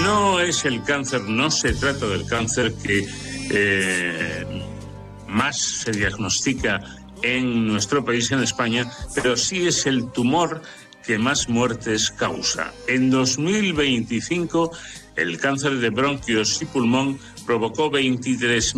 No es el cáncer, no se trata del cáncer que más se diagnostica en nuestro país, en España, pero sí es el tumor que más muertes causa. En 2025, el cáncer de bronquios y pulmón provocó 23.000